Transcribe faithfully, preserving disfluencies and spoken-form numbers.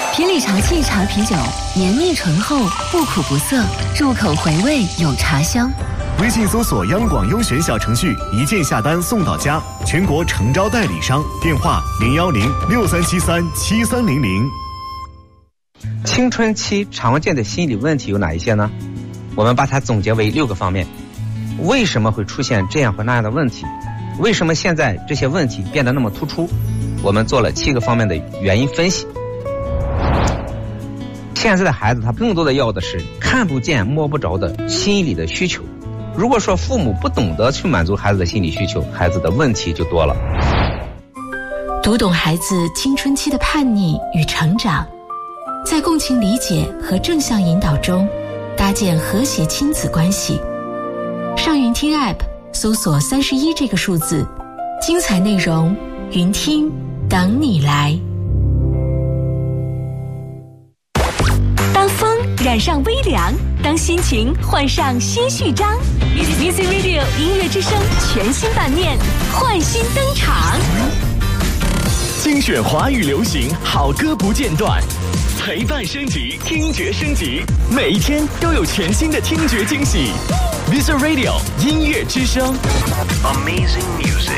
品里茶气茶啤酒，绵密醇厚，不苦不涩，入口回味有茶香。 微信搜索央广优选小程序，一键下单送到家，全国诚招代理商，电话零幺零六三七三七三零零。 青春期常见的心理问题有哪一些呢？我们把它总结为六个方面。为什么会出现这样或那样的问题？为什么现在这些问题变得那么突出？我们做了七个方面的原因分析。现在的孩子他更多的要的是看不见摸不着的心理的需求。如果说父母不懂得去满足孩子的心理需求，孩子的问题就多了。 读懂孩子青春期的叛逆与成长，在共情理解和正向引导中搭建和谐亲子关系。上云听 App 搜索三十一这个数字，精彩内容云听等你来。 当风染上微凉，当心情换上新序章， Music Radio 音乐之声全新版面焕新登场， 精选华语流行好歌不间断，陪伴升级，听觉升级，每一天都有全新的听觉惊喜。Music Radio 音乐之声 ，Amazing Music。